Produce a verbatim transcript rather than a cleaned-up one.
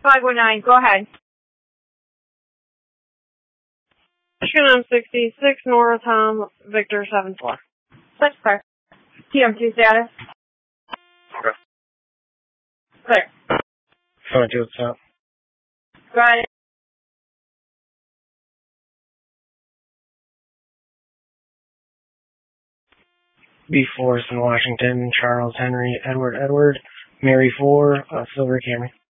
five one nine, go ahead. Michigan M sixty-six, Nora Tom, Victor seven four. Six, sir. T M two status. Okay. Clear. seventy-two, what's up? Go ahead. B Force in Washington, Charles Henry, Edward Edward, Mary four, uh, Silver Camry.